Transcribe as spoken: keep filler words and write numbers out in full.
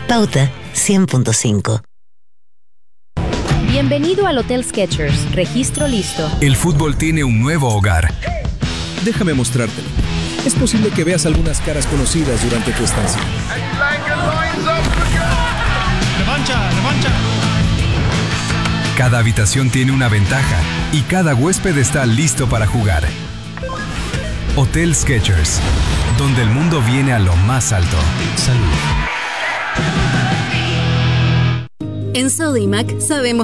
Pauta cien punto cinco. Bienvenido al Hotel Skechers. Registro listo. El fútbol tiene un nuevo hogar. Déjame mostrártelo. Es posible que veas algunas caras conocidas durante tu estancia. ¡Revancha! ¡Revancha! Cada habitación tiene una ventaja y cada huésped está listo para jugar. Hotel Skechers, donde el mundo viene a lo más alto. Salud. En Sodimac sabemos